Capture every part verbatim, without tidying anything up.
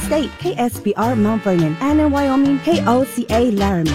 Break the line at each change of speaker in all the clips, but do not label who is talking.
State, K S B R Mount Vernon, and in Wyoming, K O C A Laramie.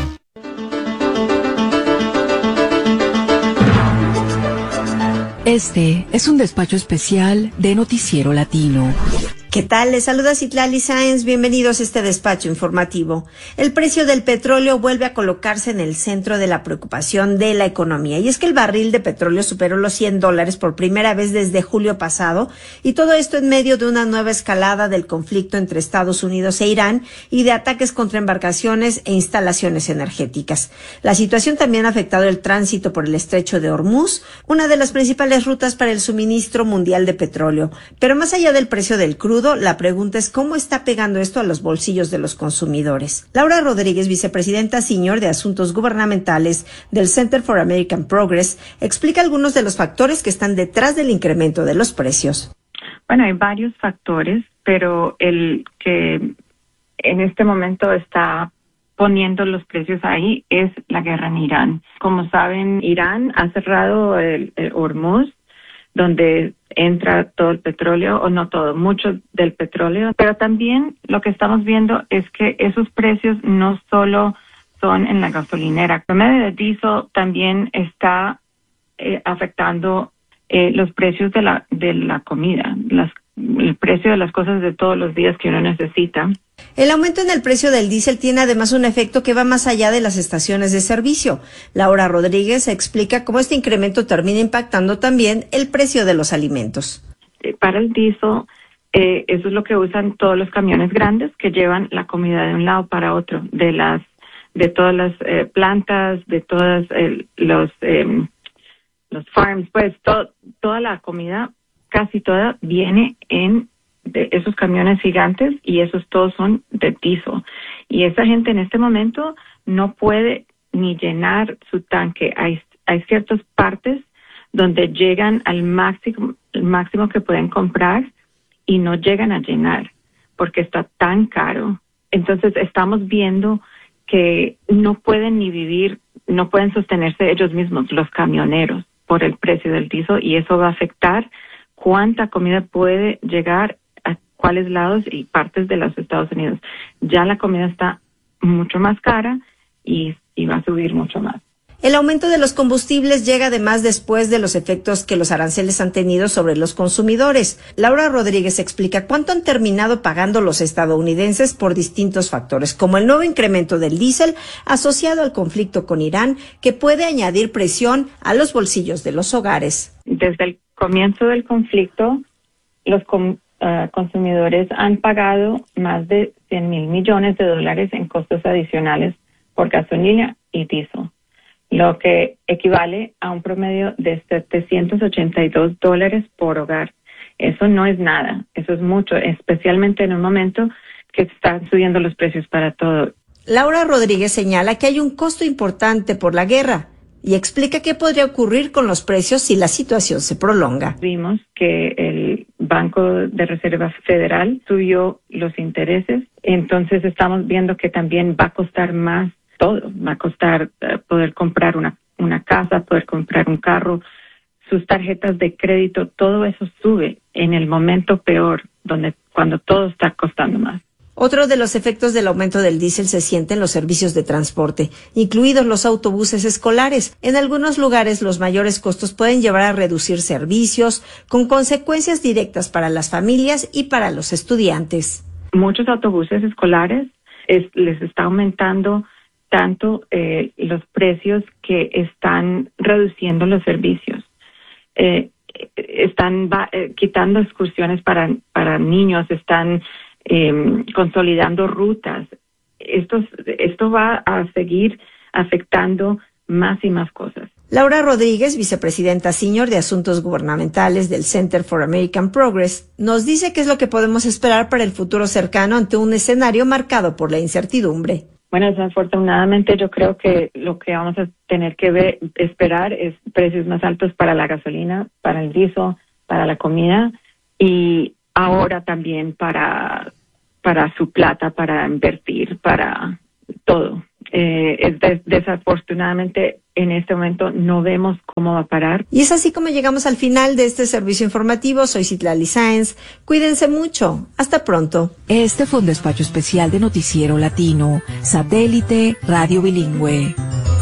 Este es un despacho especial de Noticiero Latino.
¿Qué tal? Les saluda Citlali Sáenz. Bienvenidos a este despacho informativo. El precio del petróleo vuelve a colocarse en el centro de la preocupación de la economía. Y es que el barril de petróleo superó los cien dólares por primera vez desde julio pasado. Y todo esto en medio de una nueva escalada del conflicto entre Estados Unidos e Irán y de ataques contra embarcaciones e instalaciones energéticas. La situación también ha afectado el tránsito por el estrecho de Hormuz, una de las principales rutas para el suministro mundial de petróleo. Pero más allá del precio del crudo, la pregunta es cómo está pegando esto a los bolsillos de los consumidores. Laura Rodríguez, vicepresidenta senior de Asuntos Gubernamentales del Center for American Progress, explica algunos de los factores que están detrás del incremento de los precios.
Bueno, hay varios factores, pero el que en este momento está poniendo los precios ahí es la guerra en Irán. Como saben, Irán ha cerrado el, el Hormuz, donde entra todo el petróleo, o no todo, mucho del petróleo, pero también lo que estamos viendo es que esos precios no solo son en la gasolinera. El promedio de diésel también está eh, afectando eh, los precios de la de la comida, las, el precio de las cosas de todos los días que uno necesita.
El aumento en el precio del diésel tiene además un efecto que va más allá de las estaciones de servicio. Laura Rodríguez explica cómo este incremento termina impactando también el precio de los alimentos.
Para el diésel, eh, eso es lo que usan todos los camiones grandes que llevan la comida de un lado para otro, de las de todas las eh, plantas, de todas eh, los eh, los farms, pues to, toda la comida, casi toda, viene en de esos camiones gigantes, y esos todos son de diésel. Y esa gente en este momento no puede ni llenar su tanque. Hay, hay ciertas partes donde llegan al máximo, el máximo que pueden comprar y no llegan a llenar porque está tan caro. Entonces estamos viendo que no pueden ni vivir, no pueden sostenerse ellos mismos, los camioneros, por el precio del diésel, y eso va a afectar cuánta comida puede llegar a cuáles lados y partes de los Estados Unidos. Ya la comida está mucho más cara y, y va a subir mucho más.
El aumento de los combustibles llega además después de los efectos que los aranceles han tenido sobre los consumidores. Laura Rodríguez explica cuánto han terminado pagando los estadounidenses por distintos factores, como el nuevo incremento del diésel asociado al conflicto con Irán, que puede añadir presión a los bolsillos de los hogares.
Desde el comienzo del conflicto, los com- uh, consumidores han pagado más de cien mil millones de dólares en costos adicionales por gasolina y diésel, lo que equivale a un promedio de setecientos ochenta y dos dólares por hogar. Eso no es nada, eso es mucho, especialmente en un momento que están subiendo los precios para todo.
Laura Rodríguez señala que hay un costo importante por la guerra y explica qué podría ocurrir con los precios si la situación se prolonga.
Vimos que el Banco de Reserva Federal subió los intereses, entonces estamos viendo que también va a costar más todo. Va a costar uh, poder comprar una, una casa, poder comprar un carro, sus tarjetas de crédito, todo eso sube en el momento peor, donde cuando todo está costando más.
Otro de los efectos del aumento del diésel se siente en los servicios de transporte, incluidos los autobuses escolares. En algunos lugares los mayores costos pueden llevar a reducir servicios, con consecuencias directas para las familias y para los estudiantes.
Muchos autobuses escolares es, les está aumentando tanto eh, los precios que están reduciendo los servicios. Eh, están va, eh, quitando excursiones para, para niños, están eh, consolidando rutas. Esto, esto va a seguir afectando más y más cosas.
Laura Rodríguez, vicepresidenta senior de Asuntos Gubernamentales del Center for American Progress, nos dice qué es lo que podemos esperar para el futuro cercano ante un escenario marcado por la incertidumbre.
Bueno, desafortunadamente yo creo que lo que vamos a tener que ver, esperar es precios más altos para la gasolina, para el diésel, para la comida y ahora también para, para su plata, para invertir, para todo. Eh, es des- desafortunadamente en este momento no vemos cómo va a parar.
Y es así como llegamos al final de este servicio informativo. Soy Citlali Sáenz. Cuídense mucho. Hasta pronto.
Este fue un despacho especial de Noticiero Latino, Satélite Radio Bilingüe.